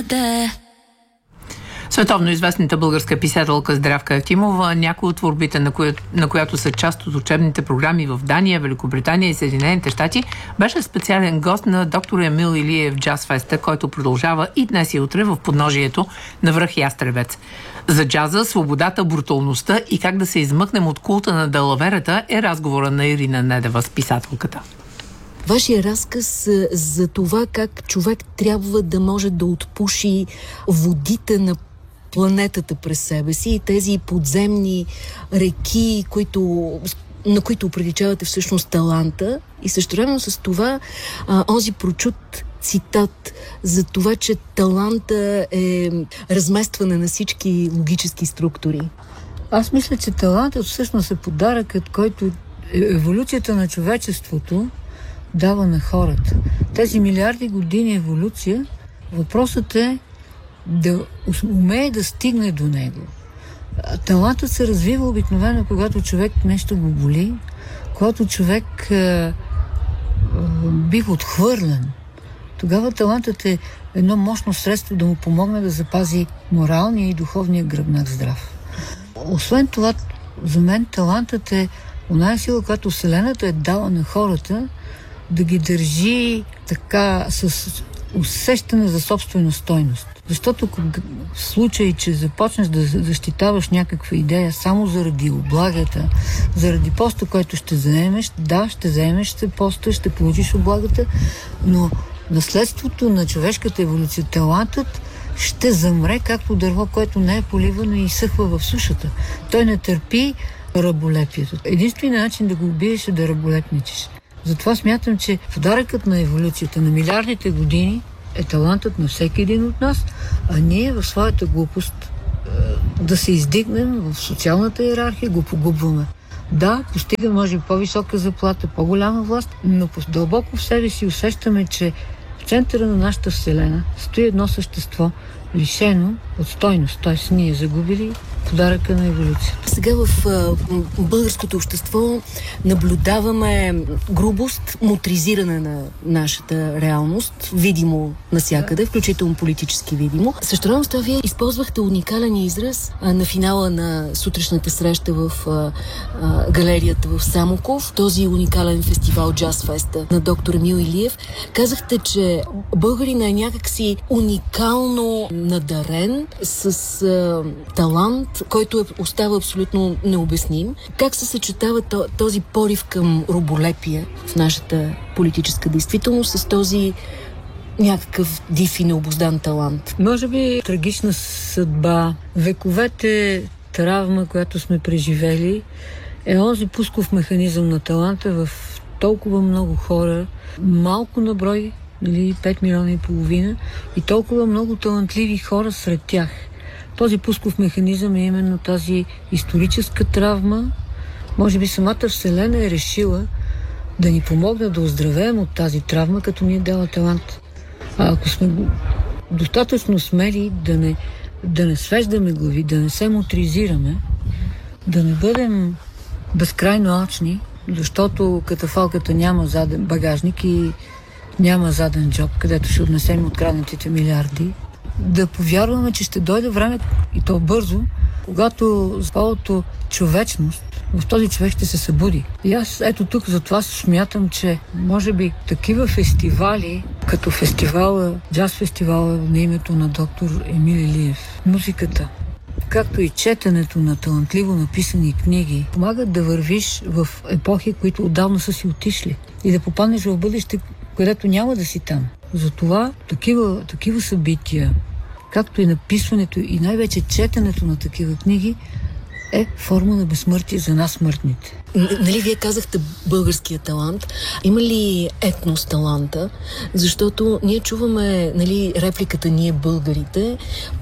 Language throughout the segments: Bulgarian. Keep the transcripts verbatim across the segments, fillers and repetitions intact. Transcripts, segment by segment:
бъде. Световно известната българска писателка Здравка Евтимова, някои от творбите, на, коя, на която са част от учебните програми в Дания, Великобритания и Съединените щати, беше специален гост на доктор Емил Илиев Джаз Феста, който продължава и днес и утре в подножието на връх Ястребец. За джаза, свободата, бруталността и как да се измъкнем от култа на далаверата е разговора на Ирина Недева с писателката. Вашия разказ за това как човек трябва да може да отпуши водите на планетата през себе си и тези подземни реки, които, на които приличавате всъщност таланта, и същевременно с това а, онзи прочут цитат за това, че таланта е разместване на всички логически структури. Аз мисля, че талантът всъщност е подаръкът, който еволюцията на човечеството дава на хората. Тези милиарди години еволюция, въпросът е да умее да стигне до него. Талантът се развива обикновено, когато човек нещо го боли, когато човек е, бива отхвърлен. Тогава талантът е едно мощно средство да му помогне да запази моралния и духовния гръбнак здрав. Освен това, за мен талантът е оная сила, която Вселената е дала на хората, да ги държи така с усещане за собствена стойност. Защото в случай, че започнеш да защитаваш някаква идея само заради облагата, заради поста, който ще заемеш, да, ще заемеш се поста, ще получиш облагата, но наследството на човешката еволюция, талантът, ще замре както дърво, което не е поливано и изсъхва в сушата. Той не търпи раболепието. Единственият начин да го убиеш е да раболепничиш. Затова смятам, че подаръкът на еволюцията на милиардите години е талантът на всеки един от нас, а ние в своята глупост да се издигнем в социалната иерархия, го погубваме. Да, постигаме може би по-висока заплата, по-голяма власт, но дълбоко в себе си усещаме, че в центъра на нашата Вселена стои едно същество, лишено от стойност, т.е. ние загубили подаръка на еволюцията. Сега в а, българското общество наблюдаваме грубост, мутризиране на нашата реалност, видимо насякъде, включително политически видимо. Същевременно с това вие използвахте уникален израз а, на финала на сутрешната среща в а, а, галерията в Самоков, този уникален фестивал Джаз Феста на доктор Емил Илиев. Казахте, че българин е някакси уникално надарен с а, талант, който е, остава абсолютно необясним. Как се съчетава този порив към роболепие в нашата политическа действителност с този някакъв див и необуздан талант? Може би трагична съдба, вековете травма, която сме преживели, е онзи пусков механизъм на таланта в толкова много хора, малко на брой, нали, пет милиона и половина, и толкова много талантливи хора сред тях. Този пусков механизъм е именно тази историческа травма. Може би самата Вселена е решила да ни помогне да оздравеем от тази травма, като ни е дала талант. А ако сме достатъчно смели да не, да не свеждаме глави, да не се мутризираме, да не бъдем безкрайно алчни, защото катафалката няма заден багажник и няма заден джоб, където ще отнесем откраднатите милиарди, да повярваме, че ще дойде време, и то бързо, когато цялото човечност в този човек ще се събуди. И аз ето тук за това смятам, че може би такива фестивали, като фестивала, джаз фестивала на името на доктор Емил Илиев, музиката, както и четенето на талантливо написани книги, помагат да вървиш в епохи, които отдавна са си отишли, и да попаднеш в бъдеще, където няма да си там. Затова такива, такива събития, както и написването и най-вече четенето на такива книги, е форма на безсмъртие за нас смъртните. Нали, вие казахте българския талант. Има ли етнос таланта? Защото ние чуваме, нали, репликата "ние българите"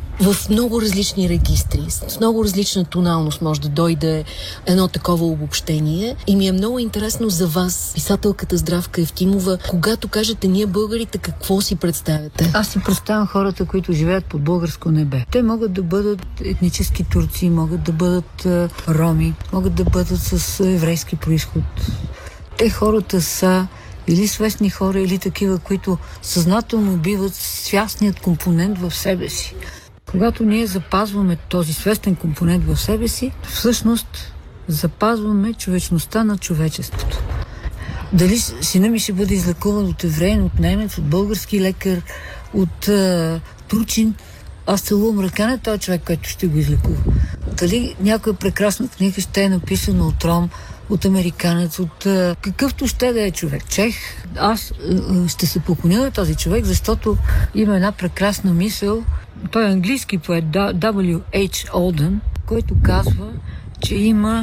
в много различни регистри, с много различна тоналност може да дойде едно такова обобщение. И ми е много интересно за вас, писателката Здравка Евтимова, когато кажете "ние българите", какво си представяте? Аз си представям хората, които живеят под българско небе. Те могат да бъдат етнически турци, могат да бъдат а, роми, могат да бъдат с еврейски произход. Те хората са Или свестни хора, или такива, които съзнателно убиват свястният компонент в себе си. Когато ние запазваме този свестен компонент в себе си, всъщност запазваме човечността на човечеството. Дали сина ми ще бъде излекуван от евреин, от немец, от български лекар, от а, Тручин, аз целувам ръка на този човек, който ще го излекува. Дали някоя прекрасна книга ще е написана от ром, от американец, от а, какъвто ще да е човек. Чех. Аз а, ще се поклоня на този човек, защото има една прекрасна мисъл. Той е английски поет дабъл ю ейч Олден, който казва, че има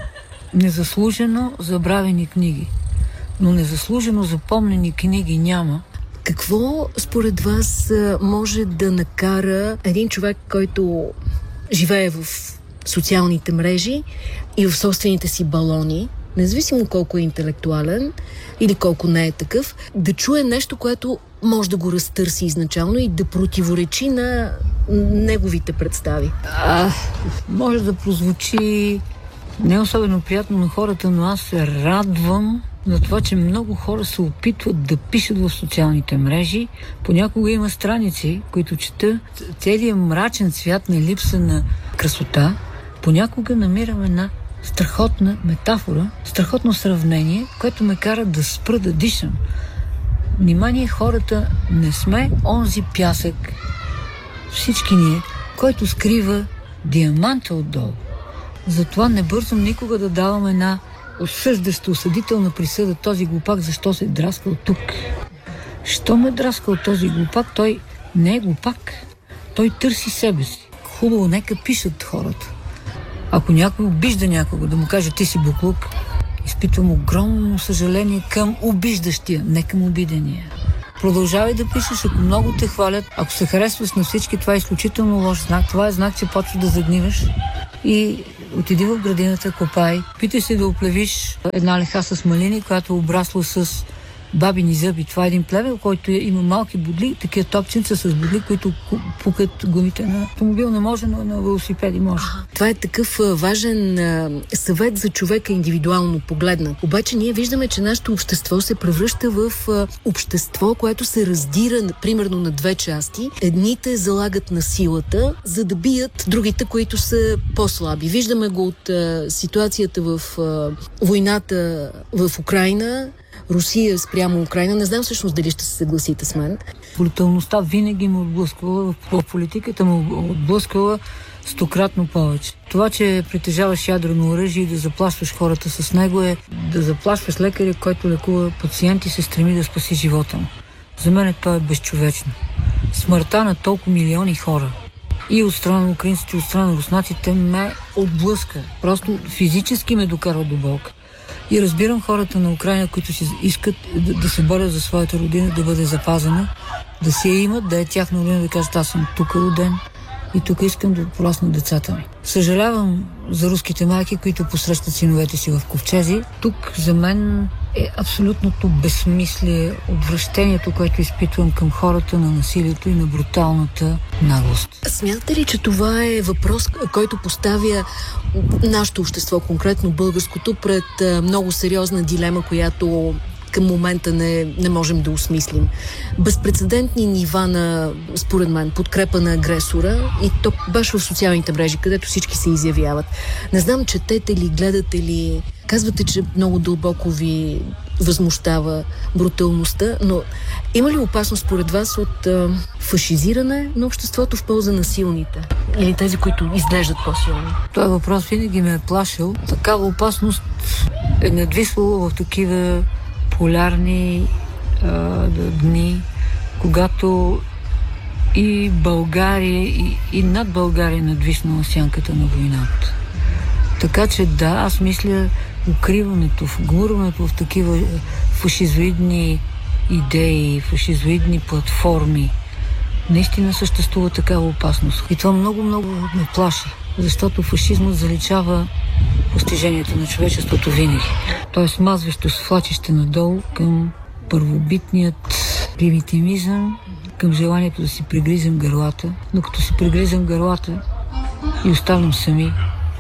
незаслужено забравени книги. Но незаслужено запомнени книги няма. Какво според вас може да накара един човек, който живее в социалните мрежи и в собствените си балони, независимо колко е интелектуален или колко не е такъв, да чуе нещо, което може да го разтърси изначално и да противоречи на неговите представи? А, може да прозвучи не особено приятно на хората, но аз се радвам на това, че много хора се опитват да пишат в социалните мрежи. Понякога има страници, които чета целият мрачен свят на липса на красота. Понякога намирам една страхотна метафора, страхотно сравнение, което ме кара да спра да дишам. Внимание, хората, не сме онзи пясък, всички ние, който скрива диаманта отдолу. Затова не бързам никога да давам една осъждаща, осъдителна присъда. Този глупак защо се е драскал тук? Що ме драскал този глупак? Той не е глупак. Той търси себе си. Хубаво, нека пишат хората. Ако някой обижда някого, да му каже ти си буклук, изпитвам огромно съжаление към обиждащия, не към обидения. Продължавай да пишеш, ако много те хвалят. Ако се харесваш на всички, това е изключително лош знак. Това е знак, че почваш да загниваш. И отиди в градината, копай. Питай се да оплевиш една леха с малини, която е обрасла с бабини зъби. Това е един плевел, който има малки бодли, такива топченца с бодли, които пукат гумите на автомобил. Не може, но на велосипеди може. Това е такъв важен а, съвет за човека индивидуално погледнат. Обаче ние виждаме, че нашето общество се превръща в а, общество, което се раздира примерно на две части. Едните залагат на силата, за да бият другите, които са по-слаби. Виждаме го от а, ситуацията в а, войната в Украйна, Русия спрямо Украйна. Не знам всъщност дали ще се съгласите с мен. Бруталността винаги му отблъсквала, в политиката му отблъсквала стократно повече. Това, че притежаваш ядрено оръжие и да заплашваш хората с него, е да заплашваш лекаря, който лекува пациент и се стреми да спаси живота му. За мен това е безчовечно. Смъртта на толкова милиони хора и от страна на украинците, и от страна на руснаците ме отблъска. Просто физически ме докарва до болка. И разбирам хората на Украйна, които си искат да, да се борят за своята родина, да бъде запазена, да си я имат, да е тяхна родина, да кажат, аз съм тук роден и тук искам да порасна децата ми. Съжалявам за руските майки, които посрещат синовете си в ковчези. Тук за мен е абсолютното безсмислие, отвращението, което изпитвам към хората на насилието и на бруталната наглост. Смятате ли, че това е въпрос, който поставя нашето общество, конкретно българското, пред много сериозна дилема, която към момента не, не можем да осмислим? Безпрецедентни нива на, според мен, подкрепа на агресора, и то баш в социалните мрежи, където всички се изявяват. Не знам, четете ли, гледате ли, казвате, че много дълбоко ви възмущава бруталността, но има ли опасност според вас от а, фашизиране на обществото в полза на силните? Или тези, които изглеждат по-силни? Този въпрос винаги ме е плашил. Такава опасност е надвисвала в такива полярни а, дни, когато и България, и, и над България надвиснала сянката на войната. Така че да, аз мисля, укриването, вгурването в такива фашизоидни идеи, фашизоидни платформи, наистина съществува такава опасност. И това много-много ме плаши, защото фашизмът заличава постиженията на човечеството винаги. Той смазващо свлачище надолу към първобитният примитивизъм, към желанието да си пригризам гърлата, но като си пригризам гърлата и оставам сами,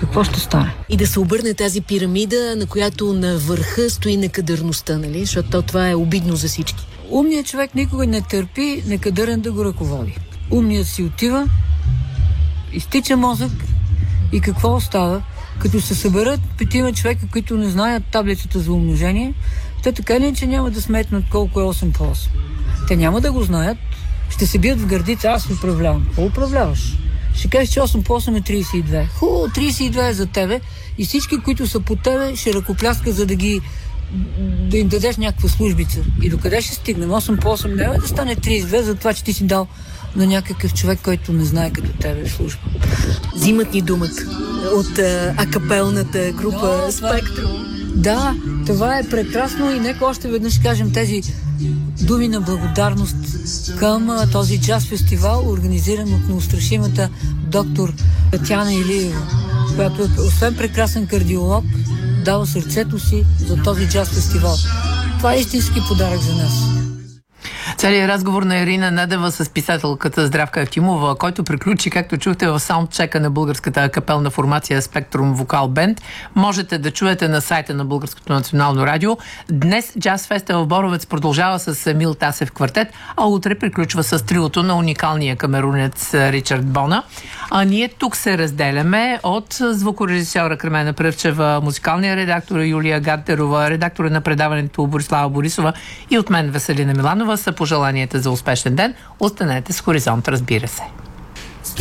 какво ще стане? И да се обърне тази пирамида, на която на върха стои некадърността, нали? Защото това е обидно за всички. Умният човек никога не търпи некадърен да го ръководи. Умният си отива, изтича мозък и какво остава? Като се съберат петима човека, които не знаят таблицата за умножение, те така ли, че няма да сметнат колко е осем по осем. Те няма да го знаят, ще се бият в гърдите, аз управлявам. Какво управляваш? Ще кажеш, че осем по осем е трийсет и две. Хубаво, трийсет и две е за тебе и всички, които са под тебе, ще ръкопляскат, за да ги да им дадеш някаква службица. И докъде ще стигнем? осем по осем няма да стане трийсет и две, за това, че ти си дал на някакъв човек, който не знае като тебе служба. Взимат ни думата от а, акапелната група no, Спектрум. Да, това е прекрасно и нека още веднъж кажем тези думи на благодарност към а, този джаз фестивал, организиран от неустрашимата доктор Татяна Илиева, която е, освен прекрасен кардиолог, дава сърцето си за този джаз фестивал. Това е истински подарък за нас. Целият разговор на Ирина Недева с писателката Здравка Евтимова, който приключи, както чухте, в саундчека на българската акапелна формация Спектрум Вокал Бенд, можете да чуете на сайта на Българското национално радио. Днес Джаз Феста в Боровец продължава с Емил Тасев квартет, а утре приключва с триото на уникалния камерунец Ричард Бона. А ние тук се разделяме от звукорежисьора Кремена Пръвчева, музикалния редактор Юлия Гадтерова, редактора на предаването Борислава Борисова и от мен Веселина Миланова са пожеланията за успешен ден. Останете с Хоризонт, разбира се.